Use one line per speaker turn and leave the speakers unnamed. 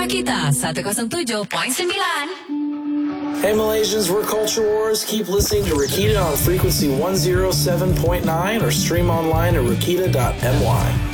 Rakita 107.9.
Hey Malaysians, we're Culture Wars. Keep listening to Rakita on frequency 107.9 or stream online at rakita.my.